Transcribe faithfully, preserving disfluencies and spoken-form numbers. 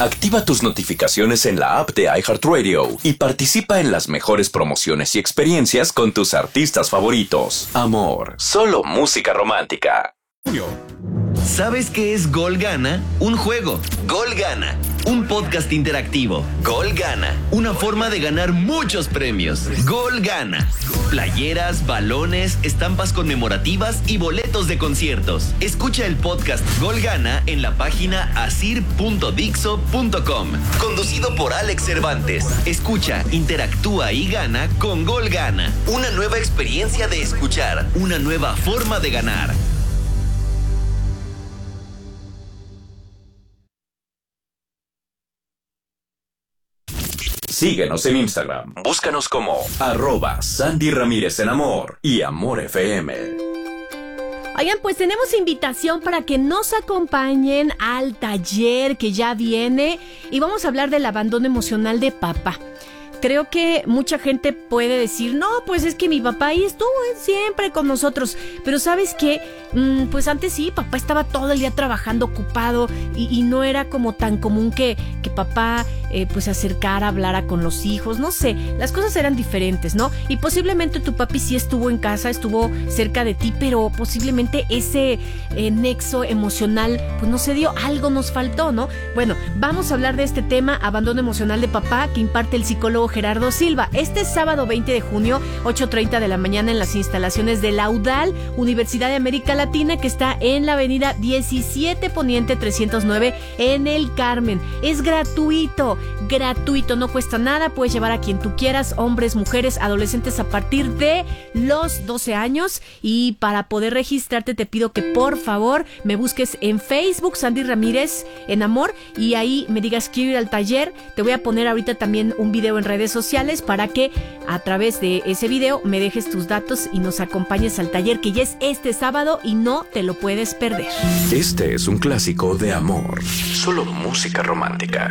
Activa tus notificaciones en la app de iHeartRadio y participa en las mejores promociones y experiencias con tus artistas favoritos. Amor, solo música romántica. ¿Sabes qué es Gol Gana? Un juego. Gol Gana. Un podcast interactivo. Gol Gana. Una forma de ganar muchos premios. Gol Gana. Playeras, balones, estampas conmemorativas y boletos de conciertos. Escucha el podcast Gol Gana en la página asir punto dixo punto com. Conducido por Alex Cervantes. Escucha, interactúa y gana con Gol Gana. Una nueva experiencia de escuchar. Una nueva forma de ganar. Síguenos en Instagram. Búscanos como arroba Sandy Ramírez en Amor y Amor F M. Oigan, pues tenemos invitación para que nos acompañen al taller que ya viene y vamos a hablar del abandono emocional de papá. Creo que mucha gente puede decir, no, pues es que mi papá ahí estuvo siempre con nosotros. Pero ¿sabes qué? Mm, pues antes sí, papá estaba todo el día trabajando, ocupado y, y no era como tan común que, que papá eh, pues se acercara, hablara con los hijos. No sé, las cosas eran diferentes, ¿no? Y posiblemente tu papi sí estuvo en casa, estuvo cerca de ti, pero posiblemente ese eh, nexo emocional pues no se dio, algo nos faltó, ¿no? Bueno, vamos a hablar de este tema, abandono emocional de papá, que imparte el psicólogo Gerardo Silva. Este sábado veinte de junio, ocho treinta de la mañana, en las instalaciones de la UDAL, Universidad de América Latina, que está en la avenida diecisiete Poniente trescientos nueve en El Carmen. Es gratuito, gratuito, no cuesta nada, puedes llevar a quien tú quieras, hombres, mujeres, adolescentes a partir de los doce años. Y para poder registrarte te pido que por favor me busques en Facebook, Sandy Ramírez en Amor, y ahí me digas quiero ir al taller. Te voy a poner ahorita también un video en redes sociales para que a través de ese video me dejes tus datos y nos acompañes al taller, que ya es este sábado y no te lo puedes perder. Este es un clásico de Amor, solo música romántica.